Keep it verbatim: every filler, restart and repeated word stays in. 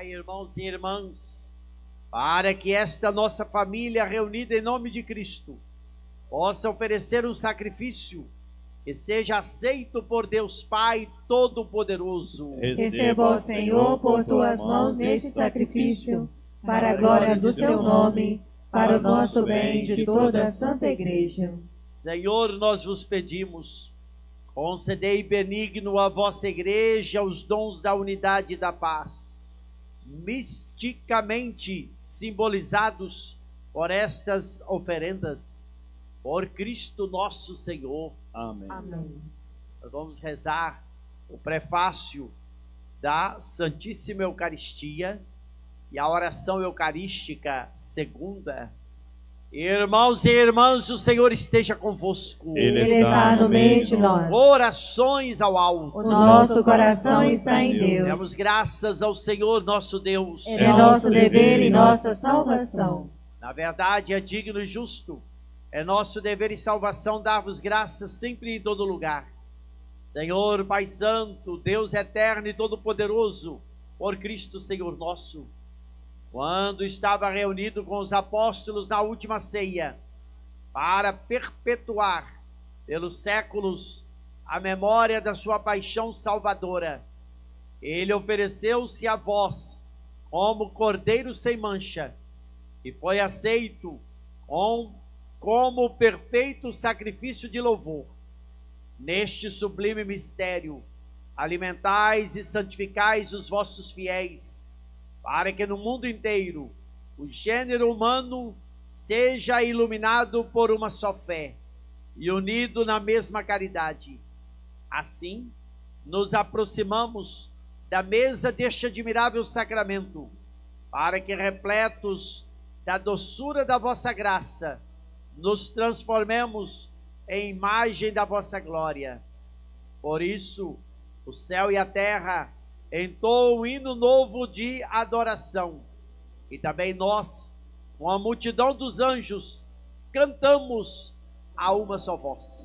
Pai, irmãos e irmãs, para que esta nossa família reunida em nome de Cristo possa oferecer um sacrifício que seja aceito por Deus Pai Todo-Poderoso. Receba, ó Senhor, por tuas mãos este sacrifício, para a glória do seu nome, para o nosso bem de toda a Santa Igreja. Senhor, nós vos pedimos, concedei benigno à vossa Igreja os dons da unidade e da paz, misticamente simbolizados por estas oferendas, por Cristo nosso Senhor. Amém. Amém. Nós vamos rezar o prefácio da Santíssima Eucaristia e a oração eucarística segunda. Irmãos e irmãs, o Senhor esteja convosco. Ele está no meio de nós. Orações ao alto. O nosso coração está em Deus. Damos graças ao Senhor nosso Deus. É nosso dever e nossa salvação. Na verdade, é digno e justo. É nosso dever e salvação dar-vos graças sempre e em todo lugar. Senhor, Pai Santo, Deus eterno e todo-poderoso, por Cristo Senhor nosso, quando estava reunido com os apóstolos na última ceia, para perpetuar pelos séculos a memória da sua paixão salvadora, ele ofereceu-se a vós como cordeiro sem mancha e foi aceito com, como perfeito sacrifício de louvor. Neste sublime mistério, alimentais e santificais os vossos fiéis, para que no mundo inteiro o gênero humano seja iluminado por uma só fé e unido na mesma caridade. Assim, nos aproximamos da mesa deste admirável sacramento, para que, repletos da doçura da vossa graça, nos transformemos em imagem da vossa glória. Por isso, o céu e a terra entoam um hino novo de adoração. E também nós, com a multidão dos anjos, cantamos a uma só voz.